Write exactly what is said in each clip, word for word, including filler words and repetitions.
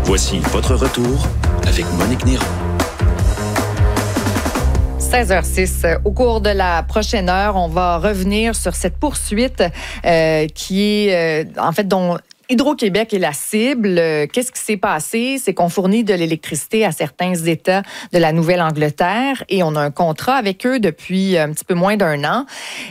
Voici votre retour avec Monique Néron. seize heures six. Au cours de la prochaine heure, on va revenir sur cette poursuite euh, qui est, euh, en fait, dont Hydro-Québec est la cible. Qu'est-ce qui s'est passé? C'est qu'on fournit de l'électricité à certains États de la Nouvelle-Angleterre et on a un contrat avec eux depuis un petit peu moins d'un an.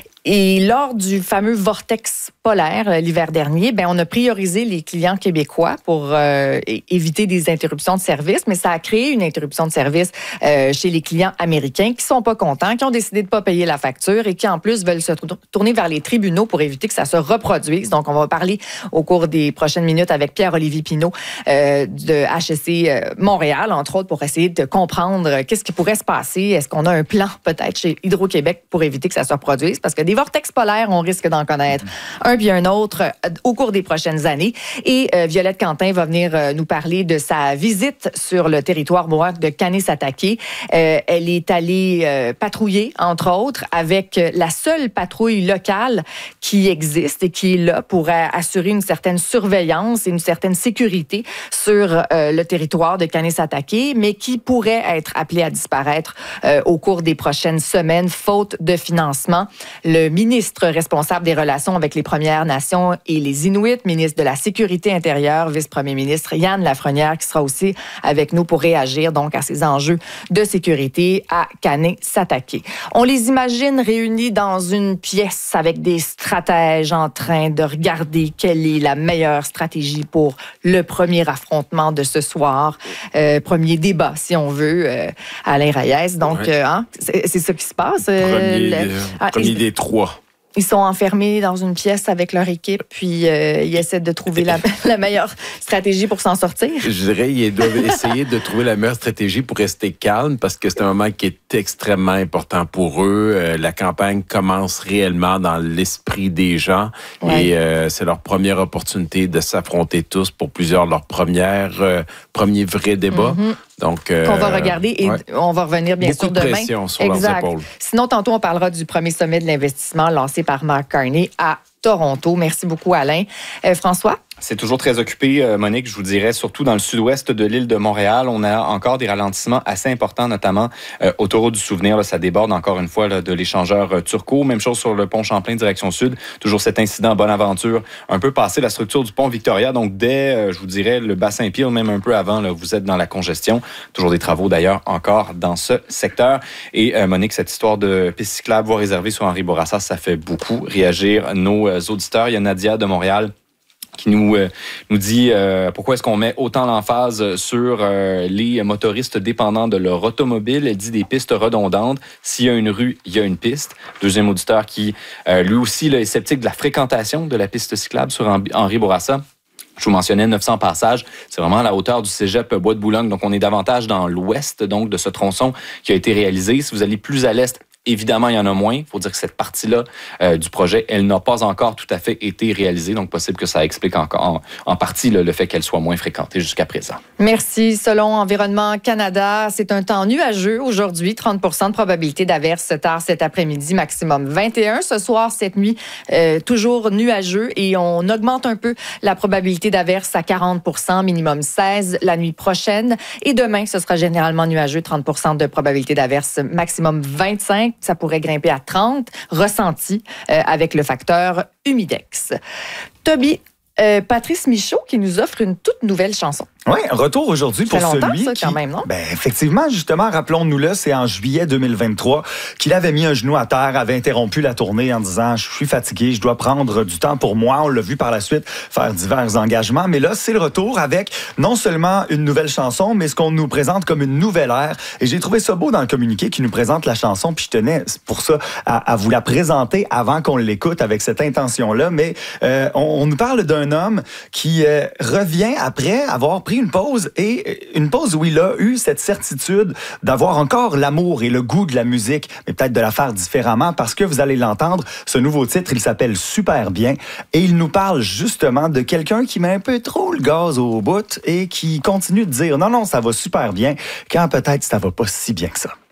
Et lors du fameux vortex polaire l'hiver dernier, ben on a priorisé les clients québécois pour euh, éviter des interruptions de service, mais ça a créé une interruption de service euh, chez les clients américains qui sont pas contents, qui ont décidé de pas payer la facture et qui en plus veulent se tourner vers les tribunaux pour éviter que ça se reproduise. Donc on va parler au cours des prochaines minutes avec Pierre-Olivier Pinault euh, de H S C euh, Montréal, entre autres, pour essayer de comprendre qu'est-ce qui pourrait se passer. Est-ce qu'on a un plan peut-être chez Hydro-Québec pour éviter que ça se reproduise? Parce que des vortex polaires, on risque d'en connaître un puis un autre euh, au cours des prochaines années. Et euh, Violette Quentin va venir euh, nous parler de sa visite sur le territoire mohawk de Kanesatake. Euh, elle est allée euh, patrouiller, entre autres, avec la seule patrouille locale qui existe et qui est là pour euh, assurer une certaine surveillance et une certaine sécurité sur euh, le territoire de Kanesatake, mais qui pourrait être appelée à disparaître euh, au cours des prochaines semaines, faute de financement. Le ministre responsable des relations avec les Premières Nations et les Inuits, ministre de la Sécurité intérieure, vice-premier ministre Yann Lafrenière, qui sera aussi avec nous pour réagir donc à ces enjeux de sécurité à Kanesatake. On les imagine réunis dans une pièce avec des stratèges en train de regarder quelle est la meilleure stratégie pour le premier affrontement de ce soir, euh, premier débat, si on veut, euh, Alain Reyes. Donc, ouais. euh, hein, c'est, c'est ça qui se passe. Euh, premier le, euh, ah, premier des trois. Ils sont enfermés dans une pièce avec leur équipe, puis euh, ils essaient de trouver la, la meilleure stratégie pour s'en sortir. Je dirais qu'ils doivent essayer de trouver la meilleure stratégie pour rester calme, parce que c'est un moment qui est extrêmement important pour eux. Euh, la campagne commence réellement dans l'esprit des gens, ouais. et euh, c'est leur première opportunité de s'affronter tous pour plusieurs de leurs premières, euh, premiers vrais débats. Mm-hmm. Donc, euh, qu'on va regarder et ouais. on va revenir bien Beaucoup sûr de demain. pression sur exact. leurs épaules. Sinon, tantôt, on parlera du premier sommet de l'investissement lancé par Mark Carney à Toronto. Merci beaucoup, Alain. Euh, François? C'est toujours très occupé, euh, Monique, je vous dirais, surtout dans le sud-ouest de l'île de Montréal. On a encore des ralentissements assez importants, notamment euh, autoroute du Souvenir. Là, ça déborde encore une fois là, de l'échangeur euh, Turcot. Même chose sur le pont Champlain, direction sud. Toujours cet incident Bonaventure, un peu passé la structure du pont Victoria. Donc, dès, euh, je vous dirais, le bassin Peel, même un peu avant, là, vous êtes dans la congestion. Toujours des travaux, d'ailleurs, encore dans ce secteur. Et euh, Monique, cette histoire de piste cyclable, voie réservée sur Henri Bourassa, ça fait beaucoup réagir nos euh, auditeurs. Il y a Nadia de Montréal qui nous, euh, nous dit euh, pourquoi est-ce qu'on met autant l'emphase sur euh, les motoristes dépendants de leur automobile. Elle dit des pistes redondantes. S'il y a une rue, il y a une piste. Deuxième auditeur qui, euh, lui aussi, là, est sceptique de la fréquentation de la piste cyclable sur Henri Bourassa. Je vous mentionnais neuf cents passages. C'est vraiment à la hauteur du cégep Bois de Boulogne. Donc, on est davantage dans l'ouest donc, de ce tronçon qui a été réalisé. Si vous allez plus à l'est, évidemment, il y en a moins. Il faut dire que cette partie-là euh, du projet, elle n'a pas encore tout à fait été réalisée. Donc, possible que ça explique encore en, en partie là, le fait qu'elle soit moins fréquentée jusqu'à présent. Merci. Selon Environnement Canada, c'est un temps nuageux aujourd'hui. trente pour cent de probabilité d'averse tard cet après-midi, maximum vingt et un. Ce soir, cette nuit, euh, toujours nuageux et on augmente un peu la probabilité d'averse à quarante pour cent, minimum seize la nuit prochaine. Et demain, ce sera généralement nuageux, trente pour cent de probabilité d'averse, maximum vingt-cinq. Ça pourrait grimper à trente, ressenti euh, avec le facteur humidex. Toby, euh, Patrice Michaud qui nous offre une toute nouvelle chanson. Oui, retour aujourd'hui pour celui ça, qui... quand même, non? Ben, effectivement, justement, rappelons-nous-le, c'est en juillet deux mille vingt-trois qu'il avait mis un genou à terre, avait interrompu la tournée en disant « Je suis fatigué, je dois prendre du temps pour moi ». On l'a vu par la suite faire divers engagements. Mais là, c'est le retour avec non seulement une nouvelle chanson, mais ce qu'on nous présente comme une nouvelle ère. Et j'ai trouvé ça beau dans le communiqué qui nous présente la chanson. Puis je tenais pour ça à, à vous la présenter avant qu'on l'écoute avec cette intention-là. Mais euh, on, on nous parle d'un homme qui euh, revient après avoir pris une pause, et une pause où il a eu cette certitude d'avoir encore l'amour et le goût de la musique, mais peut-être de la faire différemment, parce que vous allez l'entendre, ce nouveau titre, il s'appelle Super bien, et il nous parle justement de quelqu'un qui met un peu trop le gaz au bout et qui continue de dire non, non, ça va super bien, quand peut-être ça va pas si bien que ça.